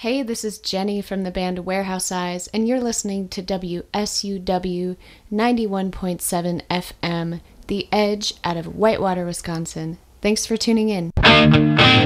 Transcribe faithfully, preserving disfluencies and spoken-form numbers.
Hey, this is Jenny from the band Warehouse Eyes, and you're listening to W S U W ninety-one point seven F M, The Edge out of Whitewater, Wisconsin. Thanks for tuning in.